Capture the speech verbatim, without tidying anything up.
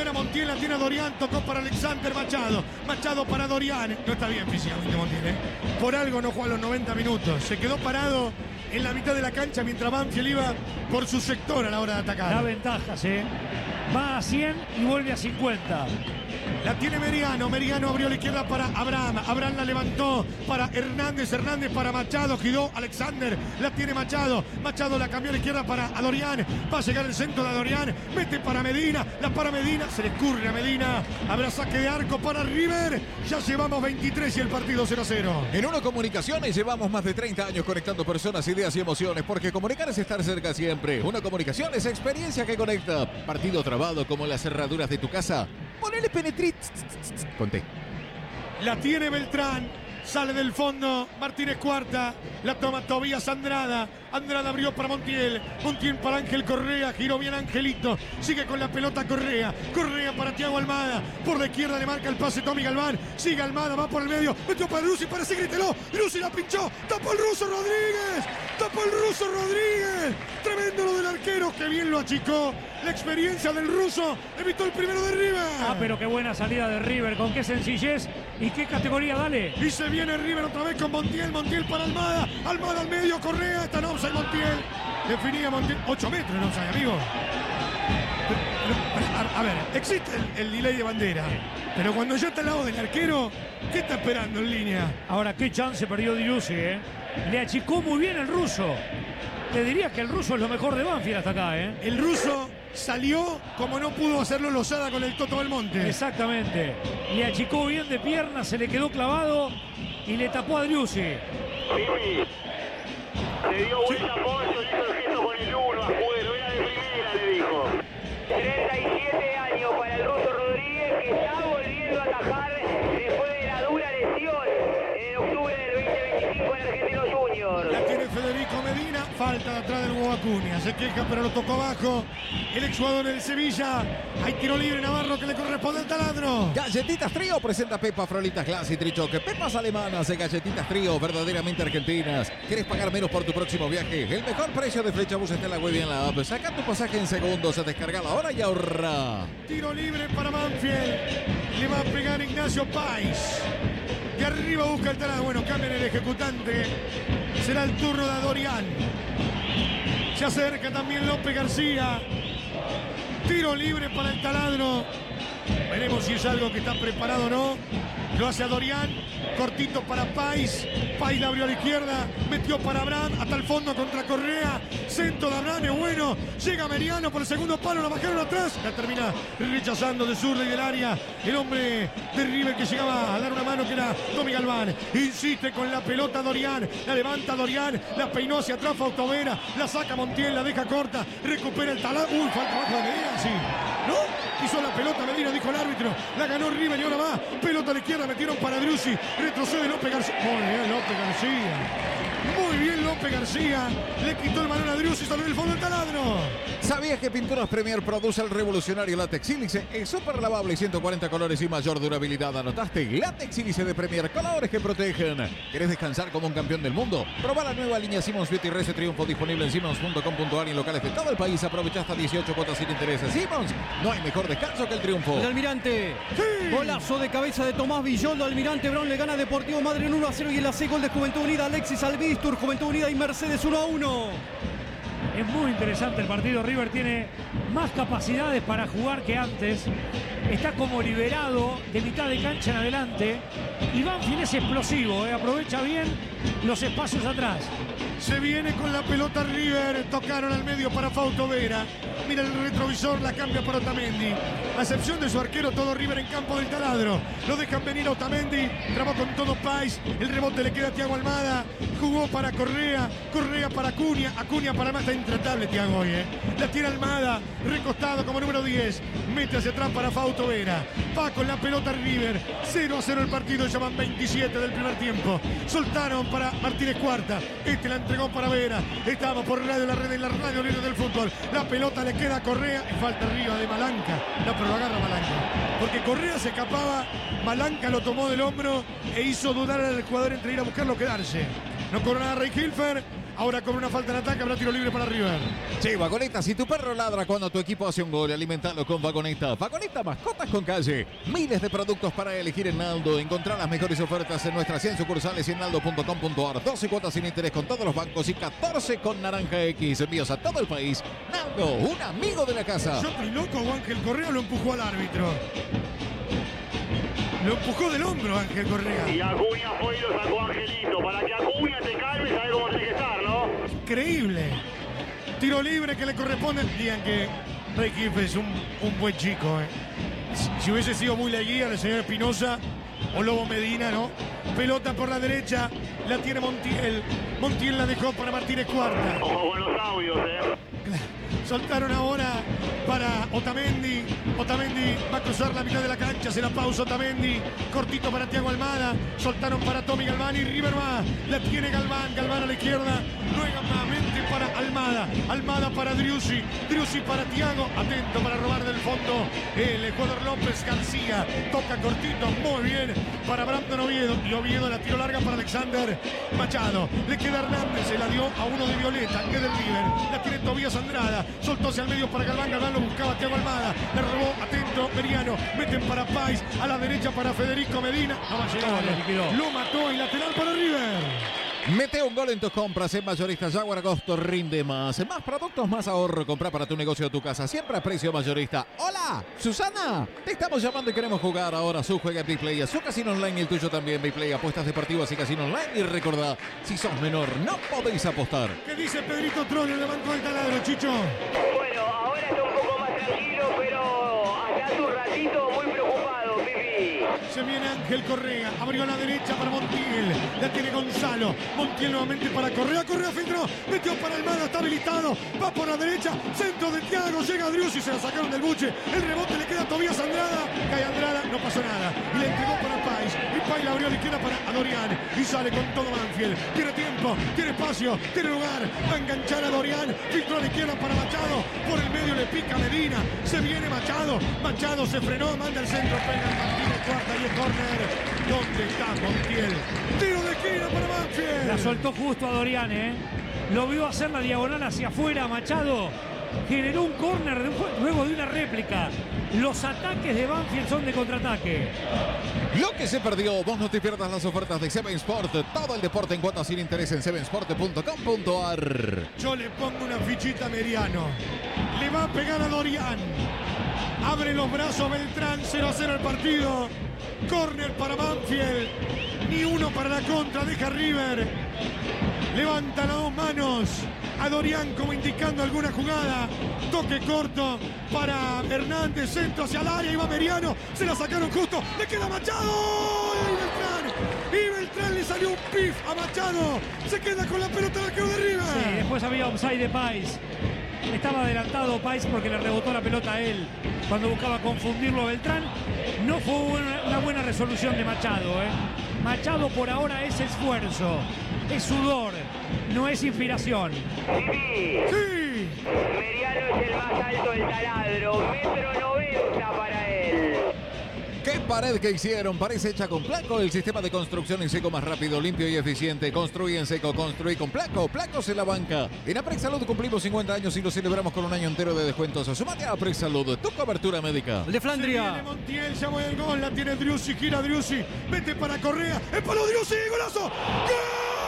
gana Montiel, la tiene Dorian, tocó para Alexander Machado. Machado para Dorian. No está bien físicamente Montiel, ¿eh? Por algo no jugó a los noventa minutos. Se quedó parado en la mitad de la cancha mientras Banfield iba por su sector a la hora de atacar. Da ventajas, ¿eh? Va a cien y vuelve a cincuenta. La tiene Meriano, Meriano abrió la izquierda para Abraham, Abraham la levantó para Hernández, Hernández para Machado, giró Alexander, la tiene Machado, Machado la cambió a la izquierda para Dorian, va a llegar el centro de Dorian, mete para Medina, la para Medina, se le escurre a Medina, habrá saque de arco para River, ya llevamos veintitrés y el partido cero a cero. En Uno Comunicaciones llevamos más de treinta años conectando personas, ideas y emociones, porque comunicar es estar cerca siempre. Uno Comunicaciones es experiencia que conecta. Partido trabado como las cerraduras de tu casa. Ponele penetrit. Conté. La tiene Beltrán. Sale del fondo Martínez Cuarta. La toma Tobías Andrada. Andrada abrió para Montiel. Montiel para Ángel Correa. Giró bien Angelito. Sigue con la pelota Correa. Correa para Thiago Almada. Por la izquierda le marca el pase Tommy Galván. Sigue Almada. Va por el medio. Metió para Lucy. Parece grítelo. Lucy la pinchó. Tapó el ruso Rodríguez. Tapó el ruso Rodríguez. Tremendo lo del arquero. Que bien lo achicó. La experiencia del ruso. Evitó el primero de River. Ah, pero qué buena salida de River. Con qué sencillez y qué categoría. Dale. Y se viene River otra vez con Montiel. Montiel para Almada. Almada al medio. Correa. Está en offside Montiel. Definía Montiel. ocho metros en offside, amigo. A, a ver, existe el, el delay de bandera. Pero cuando ya está al lado del arquero, ¿qué está esperando en línea? Ahora, qué chance perdió Driussi, ¿eh? Le achicó muy bien el ruso. Te diría que el ruso es lo mejor de Banfield hasta acá, ¿eh? El ruso salió como no pudo hacerlo Lozada con el Toto Belmonte. Exactamente. Le achicó bien de pierna, se le quedó clavado y le tapó a Driussi. Sí, se dio vuelta a Pollo, le hizo el gesto con el uno a Juero, era de primera, le dijo. treinta y siete años para el ruso Rodríguez, que está volviendo a atajar después de la dura lesión en octubre del veinte veinticinco en Argentino Junior. La tiene Federico Medina, falta de atrás del Hugo Acuña, se queja pero lo tocó abajo el exjugador del Sevilla. Hay tiro libre Navarro que le corresponde al taladro. Galletitas Trío presenta Pepa Frolitas Glass y Trichoque. Pepas alemanas de Galletitas Trío, verdaderamente argentinas. ¿Quieres pagar menos por tu próximo viaje? El mejor precio de Flechabús está en la web y en la app. Saca tu pasaje en segundos, descarga ahora y ahorra. Tiro libre para Banfield. Le va a pegar Ignacio Páez. De arriba busca el taladro. Bueno, cambian el ejecutante. Será el turno de Dorian. Se acerca también López García. Tiro libre para el taladro. Veremos si es algo que está preparado o no. Lo hace a Dorian. Cortito para Páez. Páez la abrió a la izquierda. Metió para Abraham. Hasta el fondo contra Correa. Centro de Abraham es bueno. Llega Meriano por el segundo palo. La bajaron atrás. La termina rechazando de zurda y del área. El hombre de River que llegaba a dar una mano que era Tommy Galván. Insiste con la pelota Dorian. La levanta Dorian. La peinó hacia atrás Fautovera. La saca Montiel. La deja corta. Recupera el taladro. Uy, falta abajo de Medina. Sí. ¿No? Hizo la pelota Medina, dijo el árbitro. La ganó River y ahora va. Pelota a la izquierda. Metieron para Driussi. Retrocede López García. Muy bien López García. Muy bien López García. Le quitó el balón a Driussi y salió del fondo del taladro. ¿Sabías que Pinturas Premier produce el revolucionario látex sílice? Es súper lavable, ciento cuarenta colores y mayor durabilidad. ¿Anotaste? Látex sílice de Premier. Colores que protegen. ¿Querés descansar como un campeón del mundo? Proba la nueva línea Simmons Beauty Rese Triunfo disponible en simmons punto com punto ar y en locales de todo el país. Aprovecha hasta dieciocho cuotas sin intereses. Simmons, no hay mejor descanso que el triunfo. El Almirante. Sí. Golazo de cabeza de Tomás Villoldo. Almirante Brown le gana Deportivo Madryn uno a cero y en la C gol de Juventud Unida Alexis Albistur. Juventud Unida y Mercedes uno a uno. Es muy interesante el partido. River tiene más capacidades para jugar que antes. Está como liberado de mitad de cancha en adelante. Y Banfield es explosivo, ¿eh? Aprovecha bien los espacios atrás. Se viene con la pelota River. Tocaron al medio para Fautovera. Mira el retrovisor, la cambia para Otamendi. A excepción de su arquero, todo River en campo del taladro. Lo dejan venir a Otamendi. Trabó con todo Páez. El rebote le queda a Thiago Almada. Jugó para Correa. Correa para Acuña. Acuña para más. Está intratable Thiago hoy, ¿eh? La tira Almada. Recostado como número diez. Mete hacia atrás para Fautovera. Va con la pelota River. cero a cero el partido. Ya van veintisiete del primer tiempo. Soltaron para Martínez Cuarta. Este la entregó para Vera. Estamos por Radio La Red en la radio libre del fútbol. La pelota le queda a Correa y falta arriba de Malanca. No, pero lo agarra Malanca. Porque Correa se escapaba. Malanca lo tomó del hombro e hizo dudar al jugador entre ir a buscarlo o quedarse. No corona Rey Hilfer. Ahora con una falta en ataque, habrá tiro libre para River. Sí, Vagoneta, si tu perro ladra cuando tu equipo hace un gol, alimentalo con Vagoneta. Vagoneta, mascotas con calle. Miles de productos para elegir en Naldo. Encontrar las mejores ofertas en nuestras cien sucursales y en naldo punto com punto ar. doce cuotas sin interés con todos los bancos y catorce con Naranja X. Envíos a todo el país. Naldo, un amigo de la casa. Yo estoy loco, o Ángel Correa lo empujó al árbitro. Lo empujó del hombro Ángel Correa. Y Acuña fue y lo sacó Angelito. Para que Acuña te calme, sabes cómo tenés que estar, ¿no? Increíble. Tiro libre que le corresponde. Digan que Rey Kiff es un, un buen chico. Eh. Si, si hubiese sido muy la guía el señor Espinosa o Lobo Medina, ¿no? Pelota por la derecha, la tiene Montiel. Montiel la dejó para Martínez Cuarta. Ojo con los audios, ¿eh? Soltaron ahora para Otamendi. Otamendi va a cruzar la mitad de la cancha. Se la pausa Otamendi. Cortito para Thiago Almada. Soltaron para Tommy Galván y River va. La tiene Galván. Galván a la izquierda. Nuevamente para Almada. Almada para Driussi. Driussi para Thiago. Atento para robar del fondo. El jugador López García. Toca cortito. Muy bien para Brandon Oviedo. Y Oviedo la tiró larga para Alexander Machado. Le queda Hernández. Se la dio a uno de Violeta, que es del River. La tiene Tobías Andrada. Soltó hacia el medio para Galván. Galván lo buscaba Thiago Almada. Le robó. Atento. Meriano. Meten para Pais. A la derecha para Federico Medina. No va a llegar. Lo mató y lateral para River. Mete un gol en tus compras en Mayorista Jaguar. Agosto rinde más. Más productos, más ahorro. Compra para tu negocio o tu casa. Siempre a precio mayorista. Hola, Susana. Te estamos llamando y queremos jugar ahora. Su juega en Biplay. Su casino online y el tuyo también. Biplay, apuestas deportivas y casino online. Y recordá, si sos menor, no podéis apostar. ¿Qué dice Pedrito Trono en el banco del taladro, Chicho? Bueno, ahora está un poco más tranquilo, pero hasta hace un ratito muy preocupado, Pipi. Se viene Ángel Correa, abrió a la derecha para Montiel, la tiene Gonzalo, Montiel nuevamente para Correa, Correa filtró, metió para Almada, está habilitado, va por la derecha, centro de Thiago, llega Driussi, se la sacaron del buche, el rebote le queda a Tobías Andrada, cae Andrada, no pasó nada, y le entregó para Pais, y Pais la abrió a la izquierda para Dorian, y sale con todo Banfield, tiene tiempo, tiene espacio, tiene lugar, va a enganchar a Dorian, filtró a la izquierda para Machado, por el medio le pica Medina, se viene Machado, Machado se frenó, manda el centro, pega Martínez Cuarta y el córner. ¿Dónde está Montiel? Tiro de esquina para Banfield. La soltó justo a Dorian, ¿eh? Lo vio hacer la diagonal hacia afuera, Machado. Generó un córner de un, luego de una réplica. Los ataques de Banfield son de contraataque. Lo que se perdió, vos no te pierdas las ofertas de Seven Sport. Todo el deporte en cuotas sin interés en seven sport punto com punto ar. Yo le pongo una fichita a Mediano. Le va a pegar a Dorian. Abre los brazos Beltrán, cero a cero el partido. Córner para Banfield. Ni uno para la contra, deja River. Levanta las dos manos a Dorian como indicando alguna jugada. Toque corto para Hernández, centro hacia el área, y va Meriano. Se la sacaron justo, le queda Machado. Y Beltrán, y Beltrán le salió un pif a Machado. Se queda con la pelota del arquero de River. Sí, después había offside de Pais. Estaba adelantado Pais porque le rebotó la pelota a él cuando buscaba confundirlo a Beltrán. No fue una, una buena resolución de Machado, ¿eh? Machado por ahora es esfuerzo, es sudor, no es inspiración. Pipi, Sí. Meriano es el más alto del taladro, metro noventa para él. ¿Qué pared que hicieron? Parece hecha con Placo, el sistema de construcción en seco más rápido, limpio y eficiente. Construye en seco, construí con Placo. Placos en la banca. En Aprex Salud cumplimos cincuenta años y lo celebramos con un año entero de descuentos. Sumate a Aprex Salud, tu cobertura médica. El de Se viene Flandria. Montiel, llamó el gol, la tiene Driussi, gira Driussi, mete para Correa, el palo Driussi, golazo. ¡Gol!